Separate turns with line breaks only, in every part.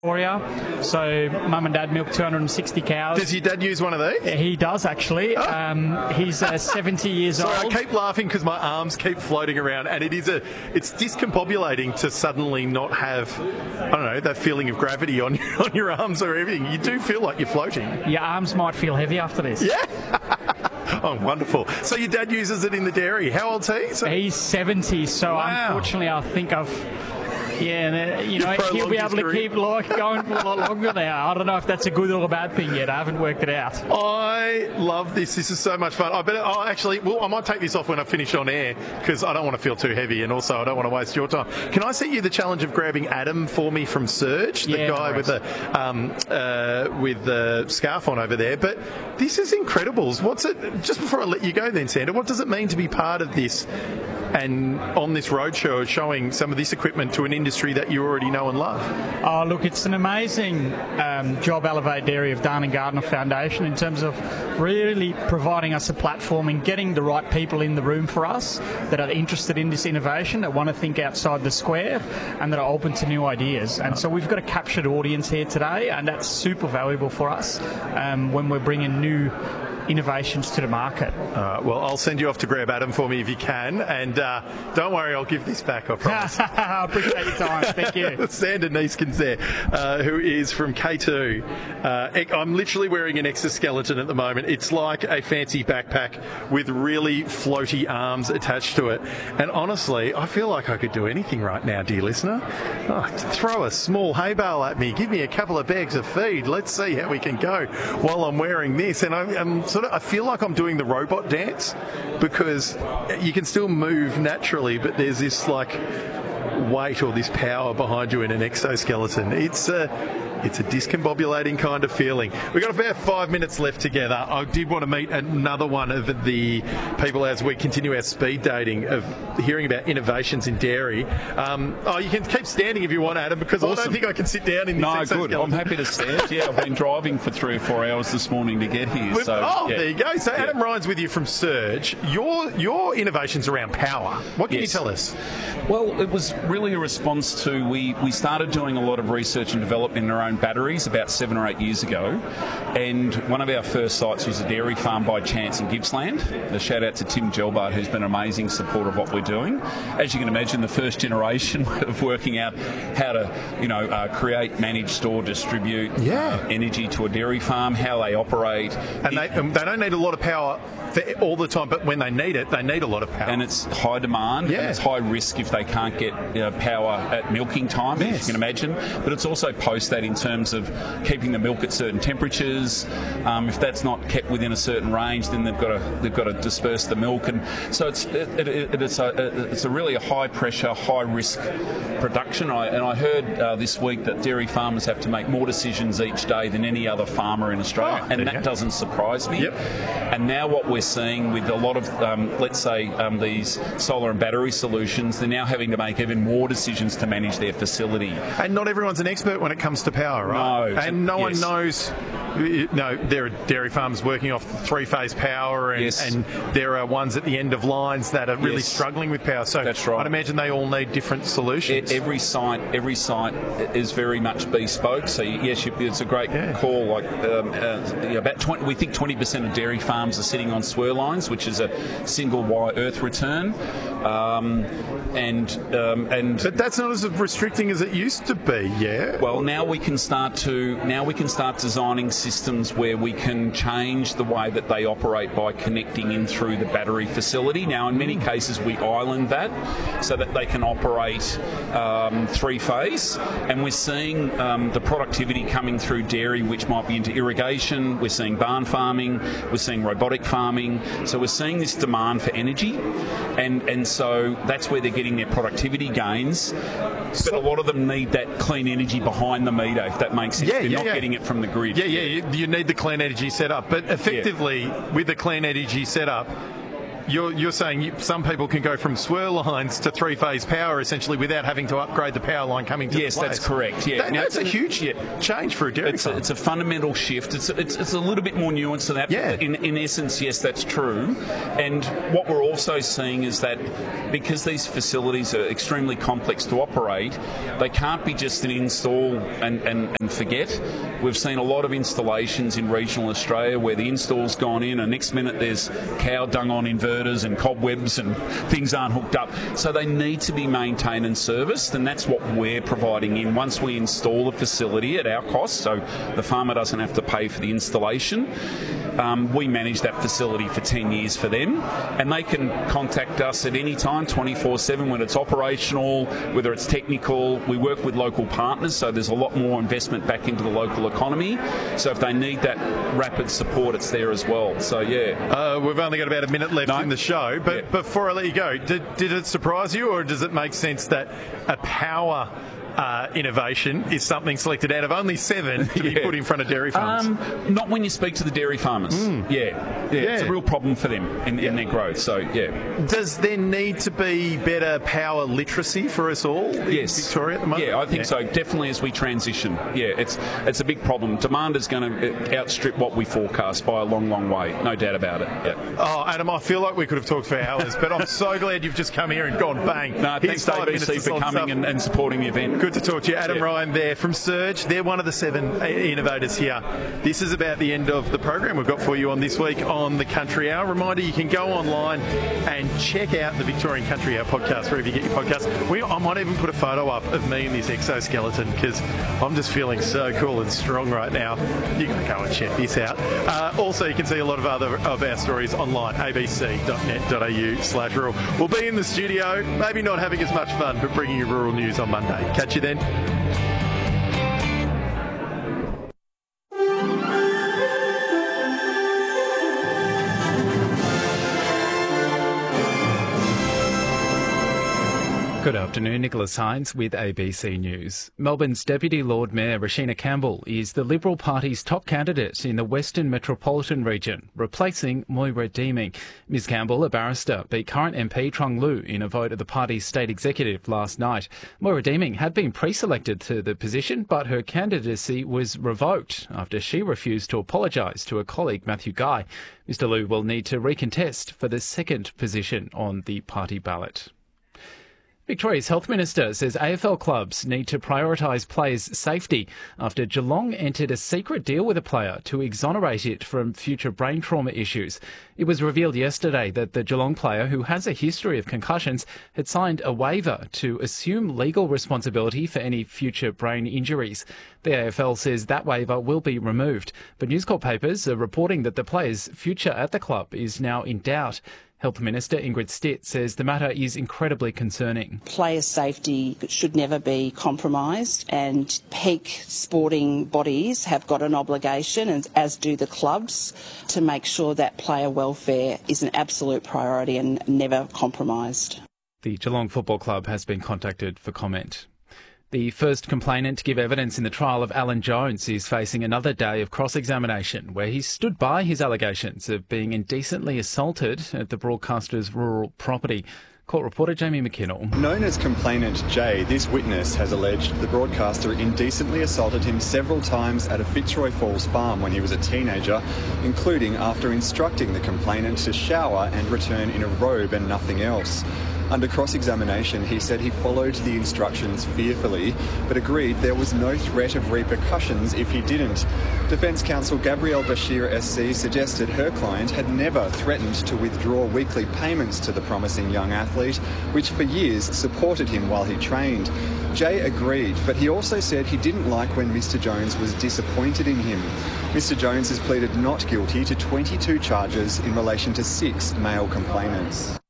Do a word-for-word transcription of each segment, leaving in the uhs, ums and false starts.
Victoria. So mum and dad milk two hundred sixty cows.
Does your dad use one of these?
He does, actually. Oh. Um, he's uh, seventy years
Sorry,
old.
I keep laughing because my arms keep floating around, and it is a it's discombobulating to suddenly not have, I don't know, that feeling of gravity on your, on your arms or everything. You do feel like you're floating.
Your arms might feel heavy after this.
Yeah. Oh, wonderful. So your dad uses it in the dairy. How old's he? So
He's seventy, so
wow.
Unfortunately I think I've... Yeah, you know, he'll be able to keep like going for a lot longer now. I don't know if that's a good or a bad thing yet. I haven't worked it out.
I love this. This is so much fun. I better. Oh, actually, well, I might take this off when I finish on air because I don't want to feel too heavy, and also I don't want to waste your time. Can I set you the challenge of grabbing Adam for me from Surge, the
yeah,
guy with the um, uh, with the scarf on over there? But this is incredible. What's it? Just before I let you go, then, Sandra, what does it mean to be part of this? And on this roadshow, showing some of this equipment to an industry that you already know and love.
Oh, look, it's an amazing um, job Elevate Dairy have done and Gardner Foundation in terms of really providing us a platform and getting the right people in the room for us that are interested in this innovation, that want to think outside the square and that are open to new ideas. And so we've got a captured audience here today, and that's super valuable for us um, when we're bringing new innovations to the market.
Uh, well, I'll send you off to grab Adam for me if you can, and uh, don't worry, I'll give this back, I promise.
I appreciate your time. Thank you.
Sandra Neeskens there, uh, who is from K two. Uh, I'm literally wearing an exoskeleton at the moment. It's like a fancy backpack with really floaty arms attached to it. And honestly, I feel like I could do anything right now, dear listener. Oh, throw a small hay bale at me, give me a couple of bags of feed. Let's see how we can go while I'm wearing this. And I'm, I'm sort of, I feel like I'm doing the robot dance because you can still move naturally, but there's this like weight or this power behind you in an exoskeleton. It's a, it's a discombobulating kind of feeling. We've got about five minutes left together. I did want to meet another one of the people as we continue our speed dating of hearing about innovations in dairy. Um, oh, you can keep standing if you want, Adam, because
awesome.
I don't think I can sit down in this
No,
exoskeleton.
good. I'm happy to stand. Yeah, I've been driving for three or four hours this morning to get here.
With,
so,
oh,
yeah.
there you go. So
yeah.
Adam Ryan's with you from Surge. Your your innovations around power. What can
yes.
you tell us?
Well, it was really a response to, we, we started doing a lot of research and development in our own batteries about seven or eight years ago, and one of our first sites was a dairy farm by chance in Gippsland. A shout out to Tim Gelbart, who's been an amazing supporter of what we're doing. As you can imagine, the first generation of working out how to, you know, uh, create, manage, store, distribute
yeah.
uh, energy to a dairy farm, how they operate.
And they, um, they don't need a lot of power for all the time, but when they need it, they need a lot of power.
And it's high demand,
yeah.
and it's high risk if they can't get you know, power at milking time,
yes.
if you can imagine. But it's also post that in terms of keeping the milk at certain temperatures. Um, if that's not kept within a certain range, then they've got to they've got to disperse the milk, and so it's it, it, it, it's a it's a really a high pressure, high risk production. I, and I heard uh, this week that dairy farmers have to make more decisions each day than any other farmer in Australia,
oh,
and that doesn't surprise me.
Yep.
And now what we're seeing with a lot of um, let's say um, these solar and battery solutions, they're now having to make even more decisions to manage their facility.
And not everyone's an expert when it comes to power, right?
No.
And no
yes.
one knows. No, there are dairy farms working off three-phase power, and,
yes.
and there are ones at the end of lines that are really
yes.
struggling with power. So
that's right.
I'd imagine they all need different solutions.
Every site, every site is very much bespoke. So yes, it's a great
yeah.
call. Like um, uh, about twenty, we think twenty percent of dairy farms are sitting on swirl lines, which is a single wire earth return, um, and um, and.
But that's not as restricting as it used to be. Yeah.
Well, now we can start to now we can start designing systems where we can change the way that they operate by connecting in through the battery facility. Now, in many cases, we island that so that they can operate um, three-phase, and we're seeing um, the productivity coming through dairy, which might be into irrigation. We're seeing barn farming. We're seeing robotic farming. So we're seeing this demand for energy, and and so that's where they're getting their productivity gains. But a lot of them need that clean energy behind the meter, if that makes sense.
Yeah,
They're
yeah,
not
yeah.
getting it from the grid.
Yeah, yeah, you, you need the clean energy setup, but effectively, yeah. with the clean energy setup, you're, you're saying you, some people can go from swirl lines to three-phase power essentially without having to upgrade the power line coming to
yes,
the place.
Yes, that's correct. Yeah,
that,
now,
that's a huge yeah. change for a dairy
it's
farm.
A, it's a fundamental shift. It's, it's it's a little bit more nuanced than that.
Yeah.
In, in essence, yes, that's true. And what we're also seeing is that because these facilities are extremely complex to operate, they can't be just an install and, and, and forget. We've seen a lot of installations in regional Australia where the install's gone in and next minute there's cow dung on inverters and cobwebs and things aren't hooked up. So they need to be maintained and serviced, and that's what we're providing in once we install a facility at our cost, so the farmer doesn't have to pay for the installation. Um, we manage that facility for ten years for them, and they can contact us at any time, twenty-four seven, when it's operational, whether it's technical. We work with local partners, so there's a lot more investment back into the local economy. So if they need that rapid support, it's there as well. So, yeah.
Uh, we've only got about a minute left
no.
in the show, but
yeah.
before I let you go, did, did it surprise you, or does it make sense that a power Uh, innovation is something selected out of only seven to
yeah.
be put in front of dairy farms?
Um, not when you speak to the dairy farmers.
Mm.
Yeah. yeah,
yeah,
it's a real problem for them in,
yeah.
in their growth. So, yeah.
Does there need to be better power literacy for us all in
yes.
Victoria at the moment?
Yeah, I think
yeah.
so. Definitely as we transition. Yeah, it's it's a big problem. Demand is going to outstrip what we forecast by a long, long way. No doubt about it. Yeah.
Oh, Adam, I feel like we could have talked for hours, but I'm so glad you've just come here and gone bang.
No,
Here's
thanks, A B C, for coming and, and supporting the event.
Good to talk to you. Adam
yeah.
Ryan there from Surge. They're one of the seven innovators here. This is about the end of the program we've got for you on this week on the Country Hour. Reminder, you can go online and check out the Victorian Country Hour podcast wherever you get your podcasts. We, I might even put a photo up of me in this exoskeleton because I'm just feeling so cool and strong right now. You can go and check this out. Uh, also, you can see a lot of other of our stories online, a b c dot net dot a u slash rural. We'll be in the studio, maybe not having as much fun, but bringing you rural news on Monday. Catch you then.
Good afternoon, Nicholas Hines with A B C News. Melbourne's Deputy Lord Mayor Rashina Campbell is the Liberal Party's top candidate in the Western Metropolitan region, replacing Moira Deeming. Miz Campbell, a barrister, beat current M P Trong Lu in a vote of the party's state executive last night. Moira Deeming had been pre-selected to the position, but her candidacy was revoked after she refused to apologise to her colleague Matthew Guy. Mister Lu will need to recontest for the second position on the party ballot. Victoria's Health Minister says A F L clubs need to prioritise players' safety after Geelong entered a secret deal with a player to exonerate it from future brain trauma issues. It was revealed yesterday that the Geelong player, who has a history of concussions, had signed a waiver to assume legal responsibility for any future brain injuries. The A F L says that waiver will be removed, but News Corp papers are reporting that the player's future at the club is now in doubt. Health Minister Ingrid Stitt says the matter is incredibly concerning.
Player safety should never be compromised, and peak sporting bodies have got an obligation, and as do the clubs, to make sure that player welfare is an absolute priority and never compromised.
The Geelong Football Club has been contacted for comment. The first complainant to give evidence in the trial of Alan Jones is facing another day of cross-examination where he stood by his allegations of being indecently assaulted at the broadcaster's rural property. Court reporter Jamie McKinnell.
Known as Complainant Jay, this witness has alleged the broadcaster indecently assaulted him several times at a Fitzroy Falls farm when he was a teenager, including after instructing the complainant to shower and return in a robe and nothing else. Under cross-examination, he said he followed the instructions fearfully, but agreed there was no threat of repercussions if he didn't. Defence counsel Gabrielle Bashir S C suggested her client had never threatened to withdraw weekly payments to the promising young athlete, which for years supported him while he trained. Jay agreed, but he also said he didn't like when Mister Jones was disappointed in him. Mister Jones has pleaded not guilty to twenty-two charges in relation to six male complainants.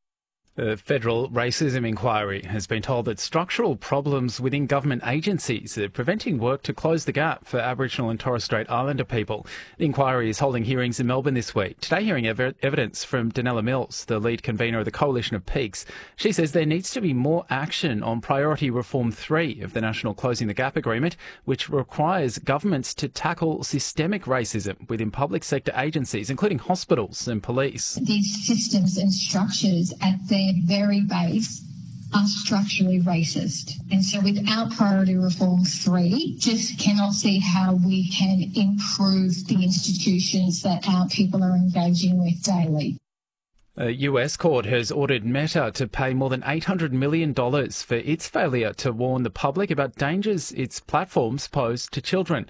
The Federal Racism Inquiry has been told that structural problems within government agencies are preventing work to close the gap for Aboriginal and Torres Strait Islander people. The inquiry is holding hearings in Melbourne this week. Today, hearing ev- evidence from Danella Mills, the lead convener of the Coalition of Peaks. She says there needs to be more action on Priority Reform three of the National Closing the Gap Agreement, which requires governments to tackle systemic racism within public sector agencies, including hospitals and police.
These systems and structures at their very base are structurally racist. And so without Priority Reform three, just cannot see how we can improve the institutions that our people are engaging with daily.
A U S court has ordered Meta to pay more than eight hundred million dollars for its failure to warn the public about dangers its platforms pose to children.